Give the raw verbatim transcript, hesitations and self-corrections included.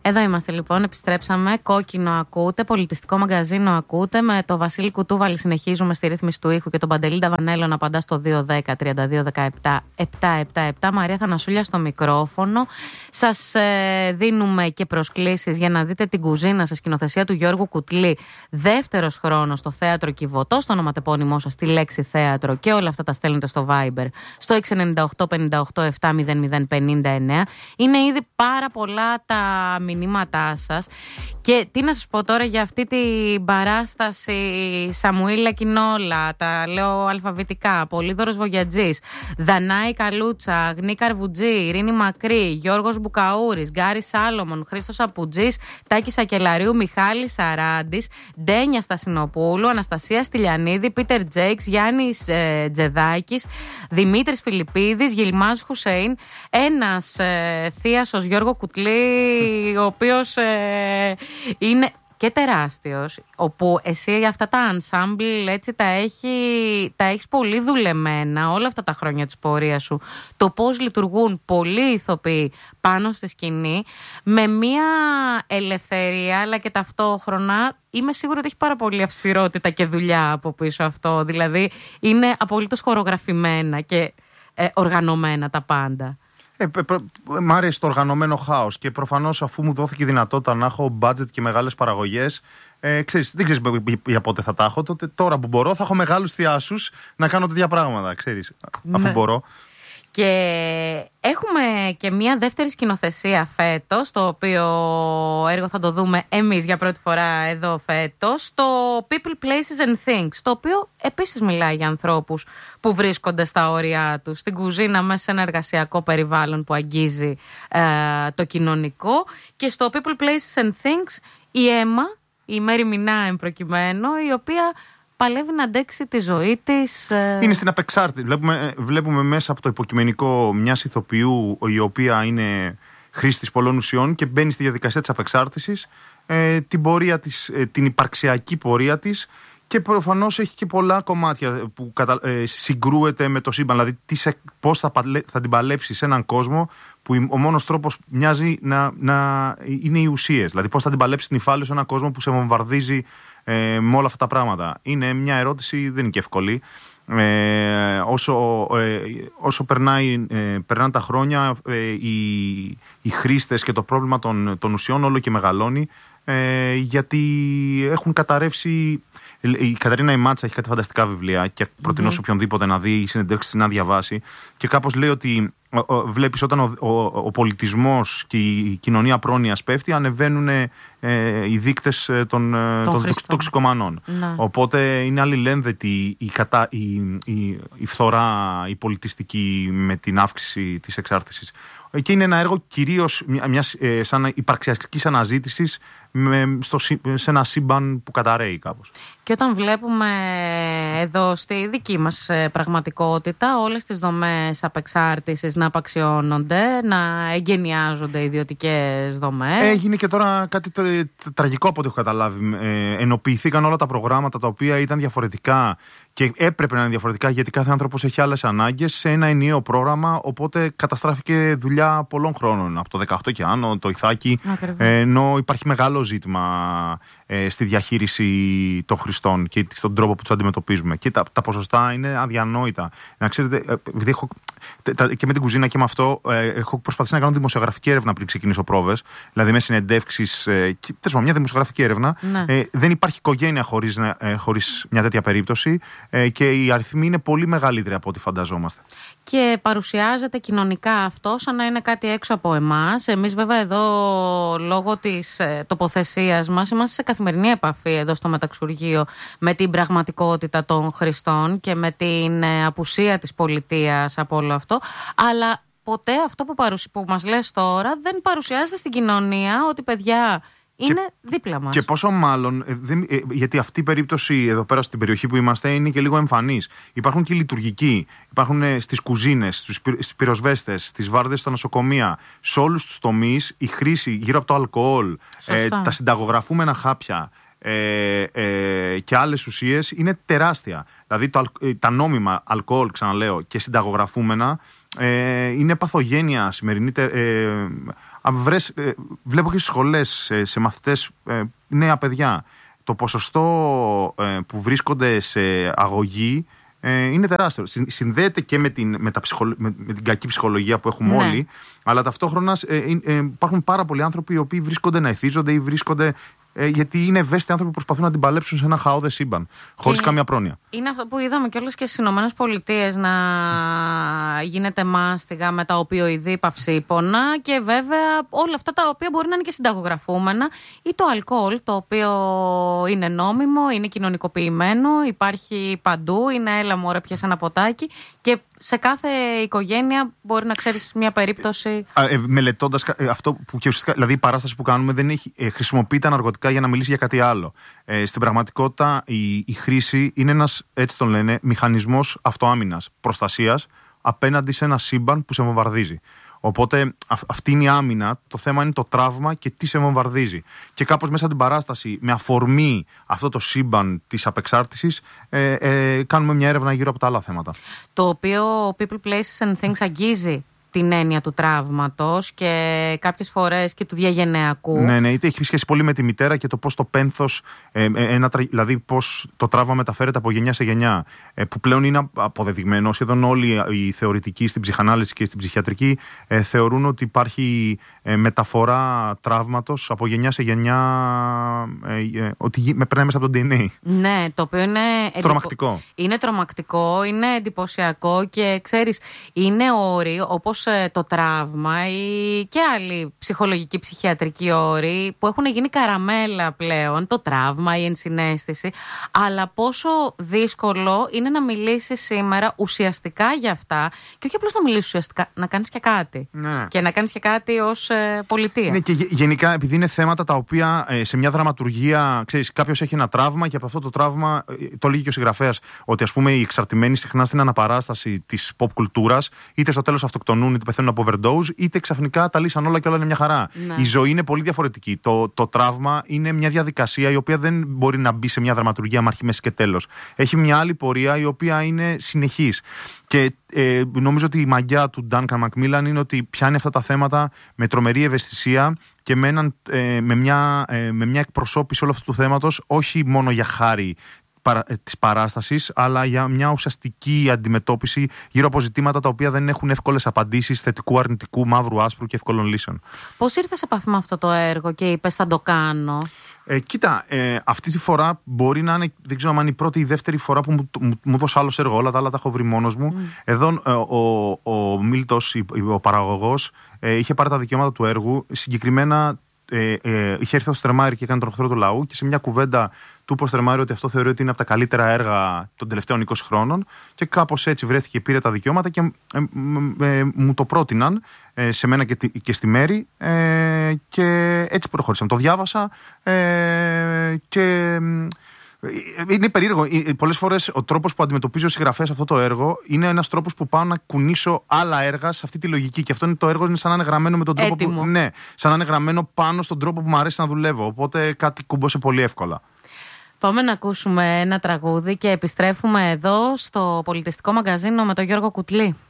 Εδώ είμαστε λοιπόν, επιστρέψαμε. Κόκκινο ακούτε, πολιτιστικό μαγκαζίνο ακούτε. Με το Βασίλη Κουτούβαλη συνεχίζουμε στη ρύθμιση του ήχου και τον Παντελή Νταβανέλο να απαντά στο δύο δέκα τριάντα δύο δεκαεπτά επτακόσια εβδομήντα επτά. Μαρία Θανασούλια στο μικρόφωνο. Σας ε, δίνουμε και προσκλήσεις για να δείτε την κουζίνα σε σκηνοθεσία του Γιώργου Κουτλή. Δεύτερος χρόνος στο Θέατρο Κιβωτό, στο ονοματεπώνυμό σας τη λέξη θέατρο, και όλα αυτά τα στέλνετε στο Viber στο έξι εννιά οκτώ πέντε οκτώ επτά μηδέν μηδέν πέντε εννιά. Είναι ήδη πάρα πολλά τα μηνύματά σας. Και τι να σας πω τώρα για αυτή την παράσταση Σαμουήλα Κινόλα, τα λέω αλφαβητικά, Πολύδωρος Βογιατζής, Δανάη Καλούτσα, Αγνή Καρβουτζή, Ειρήνη Μακρύ, Γιώργος Μπουκαούρης, Γκάρι Σάλομον, Χρήστος Απουτζής, Τάκη Σακελαρίου, Μιχάλης Σαράντης, Ντένια Στασινοπούλου, Αναστασία Στυλιανίδη, Πίτερ Τζέικς, Γιάννης ε, Τζεδάκης, Δημήτρης Φιλιππίδης, Γιλμάζ Χουσέιν, ένας ε, θείασος Γιώργο Κουτλή, ο οποίος ε, είναι και τεράστιος, όπου εσύ αυτά τα ensemble έτσι τα, έχει, τα έχεις πολύ δουλεμένα όλα αυτά τα χρόνια της πορείας σου, το πώς λειτουργούν πολλοί ηθοποιοί πάνω στη σκηνή με μια ελευθερία, αλλά και ταυτόχρονα είμαι σίγουρη ότι έχει πάρα πολύ αυστηρότητα και δουλειά από πίσω αυτό, δηλαδή είναι απολύτως χορογραφημένα και ε, οργανωμένα τα πάντα. Ε, μ' άρεσε το οργανωμένο χάος και προφανώς αφού μου δόθηκε η δυνατότητα να έχω budget και μεγάλες παραγωγές, ε, ξέρεις, δεν ξέρεις για πότε θα τα έχω, τότε τώρα που μπορώ θα έχω μεγάλους θειάσους να κάνω τέτοια πράγματα, ξέρεις, αφού ναι. μπορώ. Και έχουμε και μια δεύτερη σκηνοθεσία φέτος, το οποίο έργο θα το δούμε εμείς για πρώτη φορά εδώ φέτος, το People, Places and Things, το οποίο επίσης μιλάει για ανθρώπους που βρίσκονται στα όρια τους, στην κουζίνα, μέσα σε ένα εργασιακό περιβάλλον που αγγίζει ε, το κοινωνικό. Και στο People, Places and Things η Έμα, η Μέρη Μινά εμπροκειμένου, η οποία παλεύει να αντέξει τη ζωή της. Ε... Είναι στην απεξάρτηση. Βλέπουμε, βλέπουμε μέσα από το υποκειμενικό μιας ηθοποιού, η οποία είναι χρήστης πολλών ουσιών και μπαίνει στη διαδικασία της απεξάρτησης, ε, την, πορεία της, ε, την υπαρξιακή πορεία της, και προφανώς έχει και πολλά κομμάτια που κατα, ε, συγκρούεται με το σύμπαν. Δηλαδή, πώς θα, θα την παλέψει σε έναν κόσμο που ο μόνος τρόπος μοιάζει να, να είναι οι ουσίες. Δηλαδή, πώς θα την παλέψει την υφάλιο σε έναν κόσμο που σε βομβαρδίζει ε, με όλα αυτά τα πράγματα. Είναι μια ερώτηση, δεν είναι και εύκολη. Ε, όσο ε, όσο περνάει, ε, περνάνε τα χρόνια, ε, οι, οι χρήστες και το πρόβλημα των, των ουσιών όλο και μεγαλώνει, ε, γιατί έχουν καταρρεύσει. Η Καταρίνα η Μάτσα έχει κάτι φανταστικά βιβλία και προτείνω mm-hmm. σε οποιονδήποτε να δει ή συνεντεύξεις να διαβάσει, και κάπως λέει ότι ο, ο, βλέπεις όταν ο, ο, ο πολιτισμός και η κοινωνία πρόνοιας πέφτει, ανεβαίνουν ε, οι δείκτες των, των τοξικομανών. Mm-hmm. Οπότε είναι αλληλένδετη η, κατα, η, η, η φθορά, η πολιτιστική, με την αύξηση της εξάρτησης. Και είναι ένα έργο κυρίως μιας ε, σαν υπαρξιακής αναζήτησης με, στο, σε ένα σύμπαν που καταραίει κάπως. Και όταν βλέπουμε εδώ στη δική μας πραγματικότητα όλες τις δομές απεξάρτησης να απαξιώνονται, να εγκαινιάζονται ιδιωτικές δομές. Έγινε και τώρα κάτι το, το, τραγικό από ό,τι έχω καταλάβει. Ε, ενοποιηθήκαν όλα τα προγράμματα τα οποία ήταν διαφορετικά και έπρεπε να είναι διαφορετικά, γιατί κάθε άνθρωπος έχει άλλες ανάγκες, σε ένα ενιαίο πρόγραμμα. Οπότε καταστράφηκε δουλειά πολλών χρόνων, από το δεκαοκτώ και άνω, το Ιθάκι. Ε, ενώ υπάρχει μεγάλο ζήτημα ε, στη διαχείριση των χρηστών και στον τρόπο που τους αντιμετωπίζουμε. Και τα, τα ποσοστά είναι αδιανόητα. Να ξέρετε, επειδή έχω, και με την κουζίνα και με αυτό, ε, έχω προσπαθήσει να κάνω δημοσιογραφική έρευνα πριν ξεκινήσω πρόβες. Δηλαδή με συνεντεύξεις, ε, και, τέλος, μια δημοσιογραφική έρευνα. Ναι. Ε, δεν υπάρχει οικογένεια χωρίς, ε, χωρίς μια τέτοια περίπτωση. Και οι αριθμοί είναι πολύ μεγαλύτεροι από ό,τι φανταζόμαστε. Και παρουσιάζεται κοινωνικά αυτό σαν να είναι κάτι έξω από εμάς. Εμείς βέβαια εδώ, λόγω της τοποθεσίας μας, είμαστε σε καθημερινή επαφή εδώ στο Μεταξουργείο με την πραγματικότητα των χρηστών και με την απουσία της πολιτείας από όλο αυτό. Αλλά ποτέ αυτό που, παρουσι... που μας λες τώρα δεν παρουσιάζεται στην κοινωνία, ότι παιδιά... είναι και, δίπλα μας. Και πόσο μάλλον, ε, δεν, ε, γιατί αυτή η περίπτωση εδώ πέρα στην περιοχή που είμαστε είναι και λίγο εμφανής. Υπάρχουν και λειτουργικοί, υπάρχουν ε, στις κουζίνες, στους πυροσβέστες, στις βάρδες στα νοσοκομεία, σε όλους τους τομείς η χρήση γύρω από το αλκοόλ, ε, τα συνταγογραφούμενα χάπια ε, ε, και άλλες ουσίες είναι τεράστια. Δηλαδή το, ε, τα νόμιμα αλκοόλ, ξαναλέω, και συνταγογραφούμενα ε, είναι παθογένεια σημερινή. Ε, βρες, ε, βλέπω και στις σχολές, ε, σε μαθητές, ε, νέα παιδιά, το ποσοστό ε, που βρίσκονται σε αγωγή ε, είναι τεράστιο. Συνδέεται και με την, με τα ψυχολο... με, με την κακή ψυχολογία που έχουμε, ναι, όλοι, αλλά ταυτόχρονα ε, ε, ε, υπάρχουν πάρα πολλοί άνθρωποι οι οποίοι βρίσκονται να εθίζονται ή βρίσκονται. Γιατί είναι ευαίσθητοι άνθρωποι που προσπαθούν να την παλέψουν σε ένα χαόδες σύμπαν, χωρίς καμία πρόνοια. Είναι αυτό που είδαμε κιόλας και στις Ηνωμένες Πολιτείες να γίνεται μάστιγα με τα οπιοειδή παυσίπονα και βέβαια όλα αυτά τα οποία μπορεί να είναι και συνταγογραφούμενα, ή το αλκοόλ, το οποίο είναι νόμιμο, είναι κοινωνικοποιημένο, υπάρχει παντού, είναι έλα μωρέ πιάσε ένα ποτάκι, και σε κάθε οικογένεια μπορεί να ξέρεις μια περίπτωση. Ε, μελετώντας ε, αυτό που και ουσιαστικά, δηλαδή η παράσταση που κάνουμε δεν έχει, ε, χρησιμοποιεί τα ναρκωτικά για να μιλήσει για κάτι άλλο. Ε, στην πραγματικότητα η, η χρήση είναι ένας, έτσι τον λένε, μηχανισμός αυτοάμυνας, προστασίας απέναντι σε ένα σύμπαν που σε βομβαρδίζει. Οπότε α, αυτή είναι η άμυνα. Το θέμα είναι το τραύμα και τι σε βομβαρδίζει. Και κάπως μέσα από την παράσταση, με αφορμή αυτό το σύμπαν της απεξάρτησης, ε, ε, κάνουμε μια έρευνα γύρω από τα άλλα θέματα. Το οποίο People, Places and Things αγγίζει την έννοια του τραύματος και κάποιες φορές και του διαγενειακού. Ναι, ναι, είτε έχει σχέση πολύ με τη μητέρα και το πώς το πένθος, ε, ένα, δηλαδή πώς το τραύμα μεταφέρεται από γενιά σε γενιά, ε, που πλέον είναι αποδεδειγμένο. Σχεδόν όλοι οι θεωρητικοί στην ψυχανάλυση και στην ψυχιατρική ε, θεωρούν ότι υπάρχει ε, μεταφορά τραύματος από γενιά σε γενιά, ε, ε, ότι περνάει μέσα από το ντι εν έι. Ναι, το οποίο είναι τρομακτικό. Εντυπω... Είναι τρομακτικό, είναι εντυπωσιακό και ξέρεις, είναι όροι όπως το τραύμα ή και άλλοι ψυχολογικοί, ψυχιατρικοί όροι που έχουν γίνει καραμέλα πλέον, το τραύμα, η ενσυναίσθηση, αλλά πόσο δύσκολο είναι να μιλήσεις σήμερα ουσιαστικά για αυτά και όχι απλώς να μιλήσεις ουσιαστικά, να κάνεις και κάτι. Ναι. Και να κάνεις και κάτι ως ε, πολιτεία. Ναι, και γενικά επειδή είναι θέματα τα οποία ε, σε μια δραματουργία, ξέρεις, κάποιος έχει ένα τραύμα και από αυτό το τραύμα, ε, το λέγει και ο συγγραφέας, ότι ας πούμε οι εξαρτημένοι συχνά στην αναπαράσταση της pop κουλτούρας, είτε στο τέλος αυτοκτονούν, είτε πεθαίνουν από overdose, είτε ξαφνικά τα λύσαν όλα και όλα είναι μια χαρά. Ναι. Η ζωή είναι πολύ διαφορετική. Το, το τραύμα είναι μια διαδικασία η οποία δεν μπορεί να μπει σε μια δραματουργία με αρχή, μέση και τέλος. Έχει μια άλλη πορεία η οποία είναι συνεχής. Και ε, νομίζω ότι η μαγιά του Duncan Macmillan είναι ότι πιάνει αυτά τα θέματα με τρομερή ευαισθησία και με, έναν, ε, με, μια, ε, με μια εκπροσώπηση όλου αυτού του θέματος, όχι μόνο για χάρη της παράστασης, αλλά για μια ουσιαστική αντιμετώπιση γύρω από ζητήματα τα οποία δεν έχουν εύκολες απαντήσεις, θετικού, αρνητικού, μαύρου, άσπρου και εύκολων λύσεων. Πώς ήρθες σε επαφή με αυτό το έργο και είπες θα το κάνω? Ε, κοίτα, ε, αυτή τη φορά μπορεί να είναι, δεν ξέρω αν είναι η πρώτη ή η δεύτερη φορά που μου, μου, μου δώσε άλλο έργο. Όλα τα άλλα τα έχω βρει μόνος μου. Mm. Εδώ ε, ο, ο Μίλτος, ο παραγωγός, ε, είχε πάρει τα δικαιώματα του έργου. Συγκεκριμένα ε, ε, είχε έρθει ο Στρεμάρη και έκανε τον εχθρό του λαού και σε μια κουβέντα του είπε ο Στρεμάρη ότι αυτό θεωρεί ότι είναι από τα καλύτερα έργα των τελευταίων είκοσι χρόνων και κάπως έτσι βρέθηκε, πήρε τα δικαιώματα και ε, ε, ε, μου το πρότειναν ε, σε μένα και, και στη Μέρη ε, και έτσι προχώρησαμε. Το διάβασα ε, και... Είναι περίεργο. Πολλές φορές ο τρόπος που αντιμετωπίζει ο συγγραφέας αυτό το έργο είναι ένας τρόπος που πάω να κουνήσω άλλα έργα σε αυτή τη λογική. Και αυτό είναι το έργο, είναι σαν να είναι γραμμένο με τον τρόπο Έτοιμο. που. Ναι, σαν να είναι γραμμένο πάνω στον τρόπο που μου αρέσει να δουλεύω. Οπότε κάτι κουμπώσε πολύ εύκολα. Πάμε να ακούσουμε ένα τραγούδι και επιστρέφουμε εδώ στο πολιτιστικό μαγκαζίνο με τον Γιώργο Κουτλή.